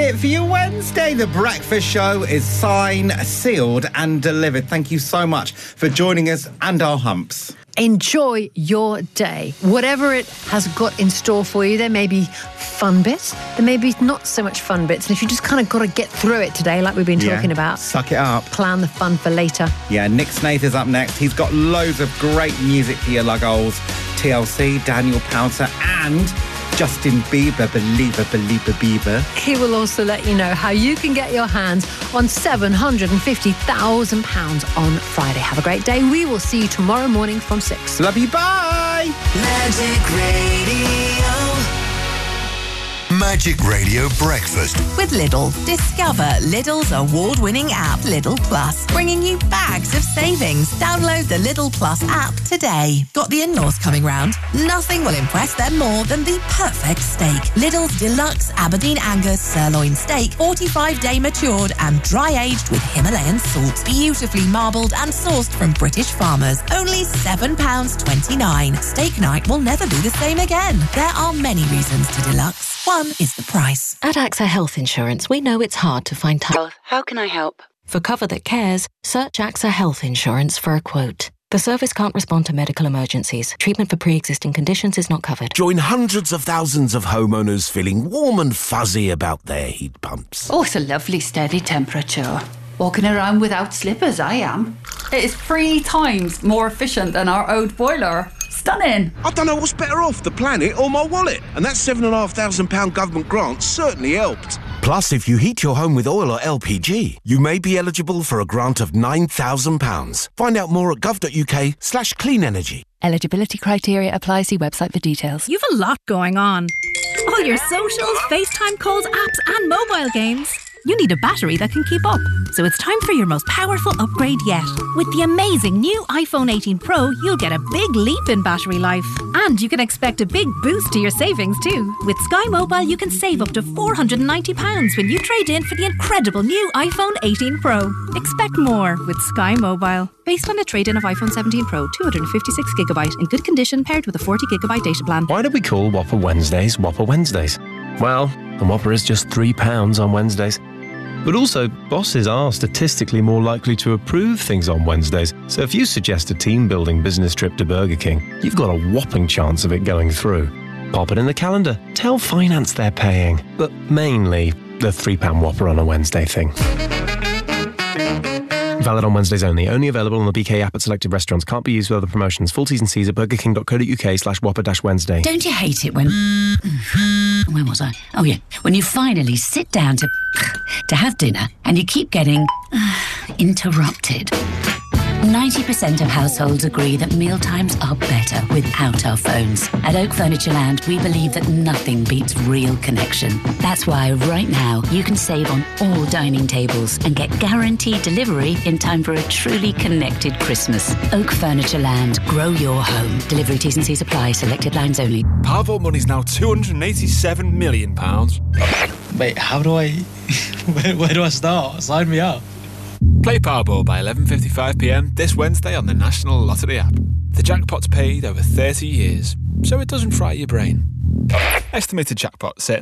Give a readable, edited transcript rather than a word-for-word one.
it for your Wednesday. The breakfast show is signed, sealed and delivered. Thank you so much for joining us and our humps. Enjoy your day. Whatever it has got in store for you, there may be fun bits, there may be not so much fun bits. And if you just kind of got to get through it today, like we've been talking about, suck it up. Plan the fun for later. Yeah, Nick Snaith is up next. He's got loads of great music for your luggoles. TLC, Daniel Pouncer and Justin Bieber, Belieber. He will also let you know how you can get your hands on £750,000 on Friday. Have a great day. We will see you tomorrow morning from 6. Love you, bye! Magic Radio. Magic Radio Breakfast with Lidl. Discover Lidl's award-winning app, Lidl Plus, bringing you bags of savings. Download the Lidl Plus app today. Got the in-laws coming round? Nothing will impress them more than the perfect steak. Lidl's Deluxe Aberdeen Angus Sirloin Steak, 45-day matured and dry-aged with Himalayan salt. Beautifully marbled and sourced from British farmers. Only £7.29. Steak night will never be the same again. There are many reasons to Deluxe. One is the price. At AXA Health Insurance, we know it's hard to find time. How can I help? For cover that cares, search AXA Health Insurance for a quote. The service can't respond to medical emergencies. Treatment for pre-existing conditions is not covered. Join hundreds of thousands of homeowners feeling warm and fuzzy about their heat pumps. Oh, it's a lovely steady temperature. Walking around without slippers, I am. It is 3 times more efficient than our old boiler. Stunning. I don't know what's better off, the planet or my wallet. And that £7,500 government grant certainly helped. Plus, if you heat your home with oil or LPG, you may be eligible for a grant of £9,000. Find out more at gov.uk/clean energy. Eligibility criteria apply. See website for details. You've a lot going on. All your socials, FaceTime calls, apps and mobile games. You need a battery that can keep up. So it's time for your most powerful upgrade yet. With the amazing new iPhone 18 Pro, you'll get a big leap in battery life. And you can expect a big boost to your savings too. With Sky Mobile, you can save up to £490 when you trade in for the incredible new iPhone 18 Pro. Expect more with Sky Mobile. Based on a trade-in of iPhone 17 Pro, 256GB in good condition paired with a 40GB data plan. Why do we call Whopper Wednesdays Whopper Wednesdays? Well, the Whopper is just £3 on Wednesdays. But also, bosses are statistically more likely to approve things on Wednesdays. So if you suggest a team-building business trip to Burger King, you've got a whopping chance of it going through. Pop it in the calendar. Tell finance they're paying. But mainly, the £3 Whopper on a Wednesday thing. Valid on Wednesdays only. Only available on the BK app at selected restaurants. Can't be used with other promotions. Full T's and C's at burgerking.co.uk/whopper-Wednesday. Don't you hate it when... Where was I? Oh, yeah. When you finally sit down to have dinner and you keep getting interrupted. 90% of households agree that mealtimes are better without our phones. At Oak Furniture Land, we believe that nothing beats real connection. That's why right now you can save on all dining tables and get guaranteed delivery in time for a truly connected Christmas. Oak Furniture Land, grow your home. Delivery T's and C's apply, selected lines only. Powerball money's now £287 million. Wait, how do I... where do I start? Sign me up. Play Powerball by 11:55pm this Wednesday on the National Lottery app. The jackpot's paid over 30 years, so it doesn't fry your brain. Estimated jackpot set